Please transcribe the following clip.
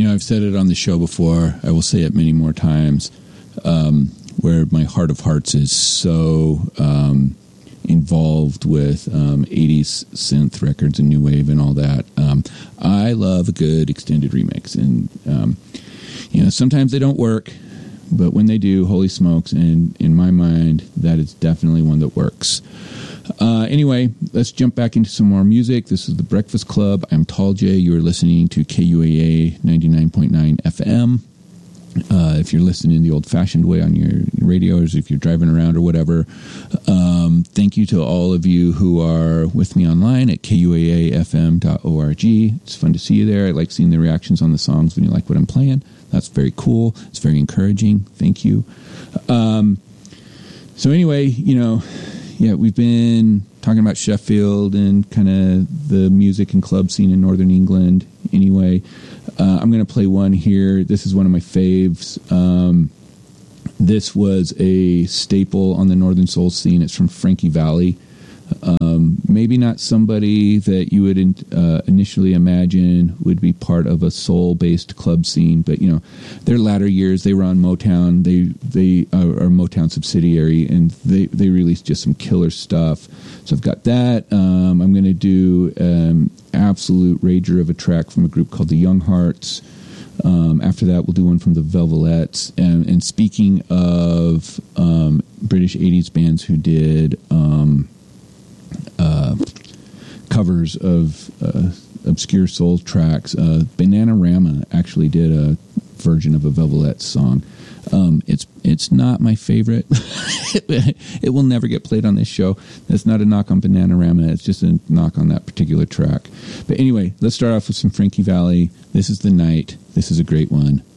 I've said it on the show before. I will say it many more times. Where my heart of hearts is so involved with 80s synth records and new wave and all that. I love a good extended remix, and sometimes they don't work, but when they do, holy smokes! And in my mind, that is definitely one that works. Anyway, let's jump back into some more music. This is The Breakfast Club. I'm Tall J. You are listening to KUAA 99.9 FM. If you're listening the old-fashioned way on your radios, if you're driving around or whatever, thank you to all of you who are with me online at kuaafm.org. It's fun to see you there. I like seeing the reactions on the songs when you like what I'm playing. That's very cool. It's very encouraging. Thank you. So anyway, we've been talking about Sheffield and kind of the music and club scene in Northern England. Anyway, I'm going to play one here. This is one of my faves. This was a staple on the Northern Soul scene. It's from Frankie Valli. Maybe not somebody that you would initially imagine would be part of a soul-based club scene, but their latter years they were on Motown. They are a Motown subsidiary, and they released just some killer stuff. So I've got that. I'm going to do absolute rager of a track from a group called the Young Hearts. After that, we'll do one from the Velvelettes. And speaking of British 80s bands who did covers of obscure soul tracks, Bananarama actually did a version of a Velvelettes song. It's not my favorite. It will never get played on this show. That's not a knock on Bananarama. It's just a knock on that particular track. But anyway, let's start off with some Frankie Valli. This is The Night. This is a great one.